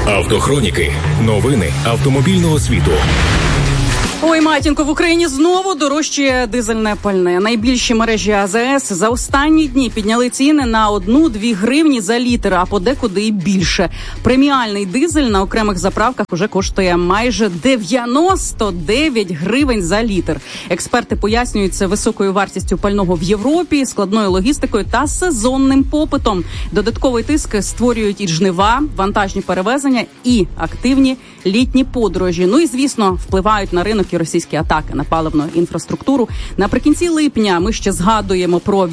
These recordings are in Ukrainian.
Автохроніки. Новини автомобільного світу. Ой, матінко, в Україні знову дорожчає дизельне пальне. Найбільші мережі АЗС за останні дні підняли ціни на 1-2 гривні за літр, а подекуди і більше. Преміальний дизель на окремих заправках уже коштує майже 99 гривень за літр. Експерти пояснюють це високою вартістю пального в Європі, складною логістикою та сезонним попитом. Додатковий тиск створюють і жнива, вантажні перевезення, і активні літні подорожі. Ну і, звісно, впливають на ринок і російські атаки на паливну інфраструктуру. Наприкінці липня ми ще згадуємо про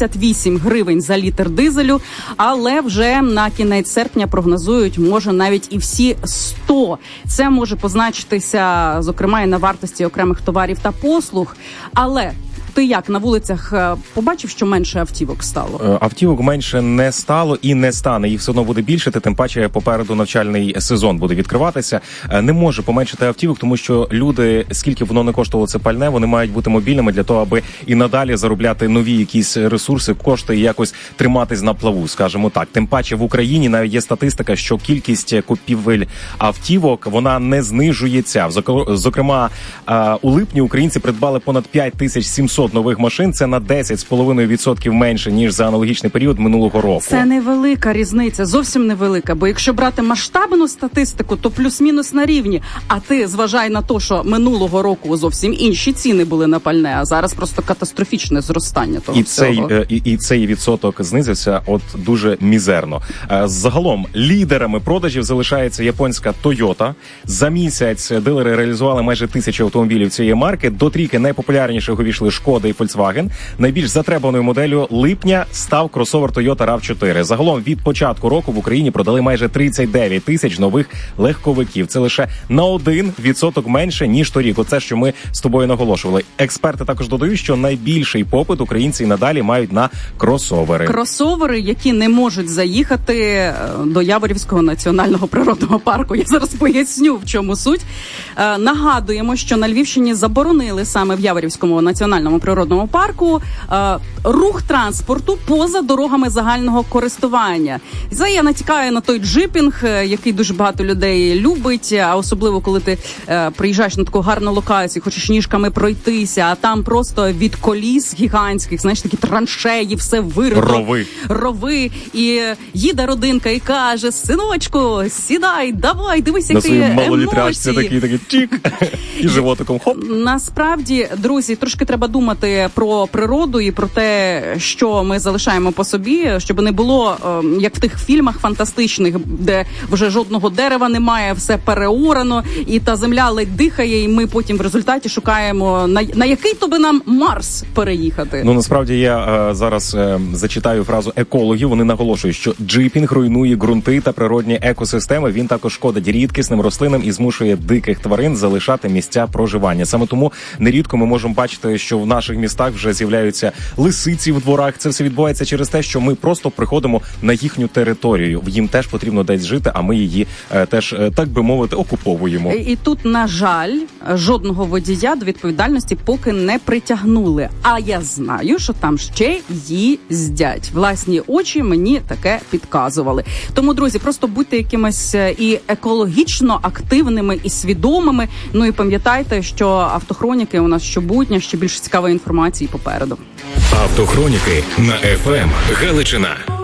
88 гривень за літр дизелю, але вже на кінець серпня прогнозують, може навіть і всі 100. Це може позначитися, зокрема, і на вартості окремих товарів та послуг. Але ти як, на вулицях побачив, що менше автівок стало? Автівок менше не стало і не стане. Їх все одно буде більшати, тим паче попереду навчальний сезон буде відкриватися. Не може поменшити автівок, тому що люди, скільки воно не коштувало це пальне, вони мають бути мобільними для того, аби і надалі заробляти нові якісь ресурси, кошти і якось триматись на плаву, скажімо так. Тим паче в Україні навіть є статистика, що кількість купівель автівок, вона не знижується. Зокрема, у липні українці придбали понад 5700 нових машин, це на 10,5% менше, ніж за аналогічний період минулого року. Це невелика різниця, зовсім невелика, бо якщо брати масштабну статистику, то плюс-мінус на рівні. А ти зважай на те, що минулого року зовсім інші ціни були на пальне, а зараз просто катастрофічне зростання того всього. І цей відсоток знизився от дуже мізерно. Загалом лідерами продажів залишається японська Toyota. За місяць дилери реалізували майже 1000 автомобілів цієї марки. До трійки найпопулярніших увійшли Шкода і Volkswagen. Найбільш затребуваною моделлю липня став кросовер Toyota RAV4. Загалом від початку року в Україні продали майже 39 тисяч нових легковиків. Це лише на 1% менше, ніж торік. Оце, що ми з тобою наголошували. Експерти також додають, що найбільший попит українці надалі мають на кросовери. Кросовери, які не можуть заїхати до Яворівського національного природного парку. Я зараз поясню, в чому суть. Нагадуємо, що на Львівщині заборонили саме в Яворівському національному природному парку рух транспорту поза дорогами загального користування. Це я натякаю на той джипінг, який дуже багато людей любить, а особливо коли ти приїжджаєш на таку гарну локацію, хочеш ніжками пройтися, а там просто від коліс гігантських, знаєш, такі траншеї, все вирито. Рови. І їде родинка і каже: синочку, сідай, давай, дивись, які емоції. На своїй малолітряшці такі тік, і животиком хоп. Насправді, друзі, трошки треба думати про природу і про те, що ми залишаємо по собі, щоб не було, як в тих фільмах фантастичних, де вже жодного дерева немає, все переорано, і та земля ледь дихає, і ми потім в результаті шукаємо, на який то би нам Марс переїхати. Ну, насправді, я зараз зачитаю фразу екологів. Вони наголошують, що джипінг руйнує ґрунти та природні екосистеми. Він також шкодить рідкісним рослинам і змушує диких тварин залишати місця проживання. Саме тому нерідко ми можемо бачити, що в наших містах вже з'являються лисиці в дворах. Це все відбувається через те, що ми просто приходимо на їхню територію. Їм теж потрібно десь жити, а ми її теж, так би мовити, окуповуємо. І тут, на жаль, жодного водія до відповідальності поки не притягнули. А я знаю, що там ще їздять. Власні очі мені таке підказували. Тому, друзі, просто будьте якимось і екологічно активними, і свідомими. Ну і пам'ятайте, що автохроніки у нас щобутня, ще більше цікавої інформації попереду. Автохроніки на FM Галичина.